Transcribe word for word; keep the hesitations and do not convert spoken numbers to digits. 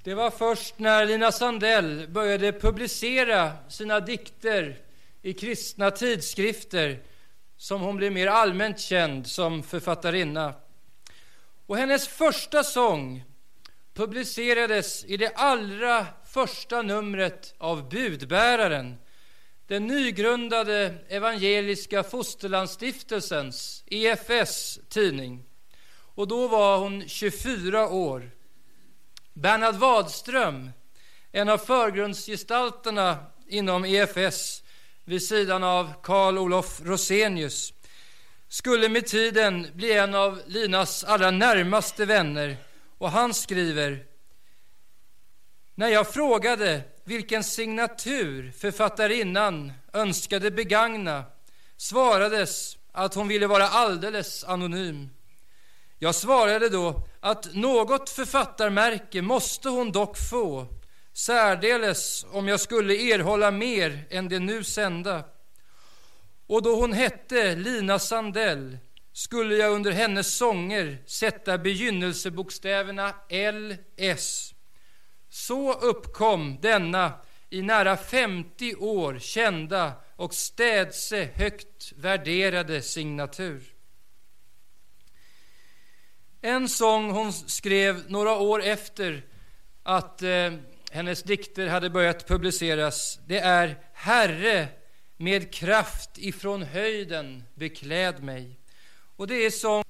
Det var först när Lina Sandell började publicera sina dikter i kristna tidskrifter som hon blev mer allmänt känd som författarinna. Och hennes första sång publicerades i det allra första numret av Budbäraren, den nygrundade evangeliska fosterlandsstiftelsens E F S tidning. Och då var hon tjugofyra år. Bernhard Wadström, en av förgrundsgestalterna inom E F S vid sidan av Carl Olof Rosenius, skulle med tiden bli en av Linas allra närmaste vänner, och han skriver: när jag frågade vilken signatur författarinnan önskade begagna svarades att hon ville vara alldeles anonym. Jag svarade då att något författarmärke måste hon dock få, särdeles om jag skulle erhålla mer än det nu sända. Och då hon hette Lina Sandell skulle jag under hennes sånger sätta begynnelsebokstäverna L S. Så uppkom denna i nära femtio år kända och städse högt värderade signatur. En sång hon skrev några år efter att eh, hennes dikter hade börjat publiceras, det är Herre, med kraft ifrån höjden bekläd mig. Och det är sång